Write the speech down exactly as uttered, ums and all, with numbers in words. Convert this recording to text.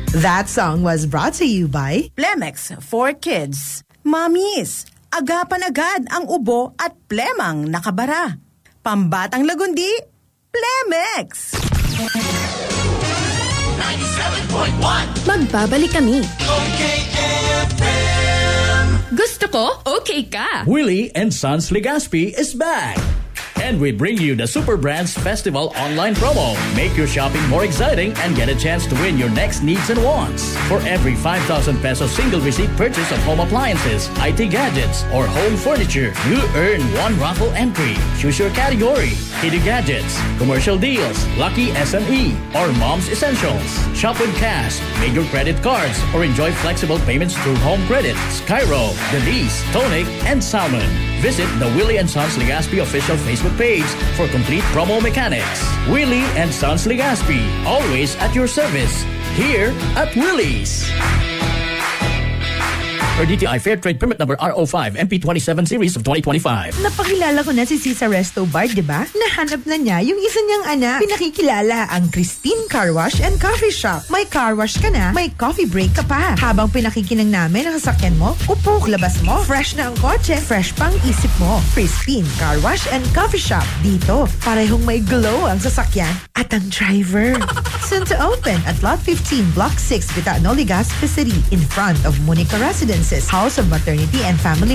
That song was brought to you by Plemex for Kids. Mamis, agapan agad ang ubo at plemang nakabara. Pambatang lagundi, Plemex! ninety-seven point one Magbabalik kami. Okay F M. Gusto ko, okay ka. Willie and Sons Legazpi is back. And we bring you the Super Brands Festival online promo. Make your shopping more exciting and get a chance to win your next needs and wants. For every five thousand peso single receipt purchase of home appliances, I T gadgets, or home furniture, you earn one raffle entry. Choose your category: Kitty Gadgets, Commercial Deals, Lucky S M E, or Mom's Essentials. Shop with cash, major credit cards, or enjoy flexible payments through Home Credit, Skyro, Denise, Tonic, and Salmon. Visit the Willie and Sons Legazpi official Facebook page for complete promo mechanics. Willie and Sons Legazpi, always at your service. Here at Willie's. Per D T I Fair Trade Permit Number R O five M P twenty-seven Series of twenty twenty-five. Napakilala ko na si Cisa Resto Bar, di ba? Nahanap na niya yung isa niyang anak. Pinakikilala ang Christine Car Wash and Coffee Shop. May car wash ka na, may coffee break ka pa. Habang pinakikinang namin ang sasakyan mo, upo, labas mo, fresh na ang kotse, fresh pang isip mo. Christine Car Wash and Coffee Shop. Dito, parehong may glow ang sasakyan at ang driver. Soon to open at Lot fifteen, Block six, Vitano, Legazpi City, in front of Monica Residences, House of Maternity and Family